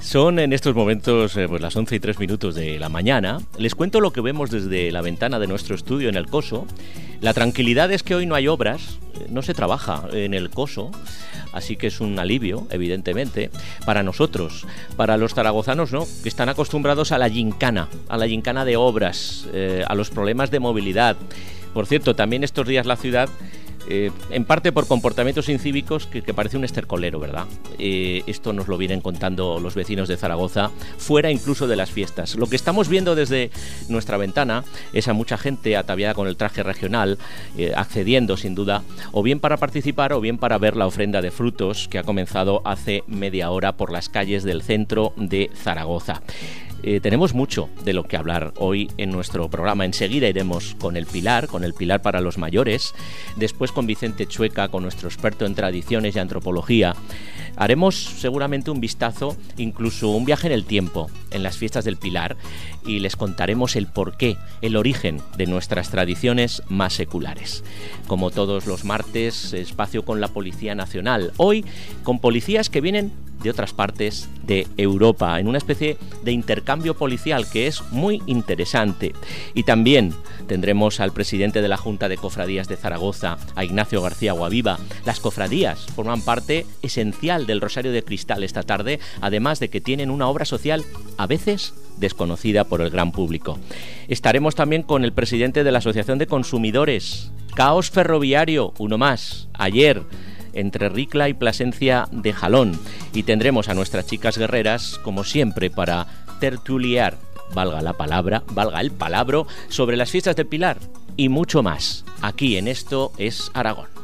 Son en estos momentos pues las 11:03 de la mañana. Les cuento lo que vemos desde la ventana de nuestro estudio en el Coso. La tranquilidad es que hoy no hay obras, no se trabaja en el Coso, así que es un alivio, evidentemente, para nosotros. Para los zaragozanos, ¿no?, que están acostumbrados a la gincana de obras, a los problemas de movilidad. Por cierto, también estos días la ciudad, en parte por comportamientos incívicos que parece un estercolero, ¿verdad? Esto nos lo vienen contando los vecinos de Zaragoza, fuera incluso de las fiestas. Lo que estamos viendo desde nuestra ventana es a mucha gente ataviada con el traje regional, accediendo sin duda, o bien para participar o bien para ver la ofrenda de frutos que ha comenzado hace media hora por las calles del centro de Zaragoza. Tenemos mucho de lo que hablar hoy en nuestro programa. Enseguida iremos con el Pilar para los mayores, después con Vicente Chueca, con nuestro experto en tradiciones y antropología. Haremos seguramente un vistazo, incluso un viaje en el tiempo, en las fiestas del Pilar, y les contaremos el porqué, el origen de nuestras tradiciones más seculares. Como todos los martes, espacio con la Policía Nacional. Hoy con policías que vienen de otras partes de Europa, en una especie de intercambio policial que es muy interesante. Y también tendremos al presidente de la Junta de Cofradías de Zaragoza, a Ignacio García Guaviva. Las cofradías forman parte esencial del Rosario de Cristal esta tarde, además de que tienen una obra social a veces desconocida por el gran público. Estaremos también con el presidente de la Asociación de Consumidores. Caos ferroviario, uno más, ayer, entre Ricla y Plasencia de Jalón. Y tendremos a nuestras chicas guerreras, como siempre, para tertuliar, valga el palabro, sobre las fiestas del Pilar y mucho más. Aquí en Esto es Aragón.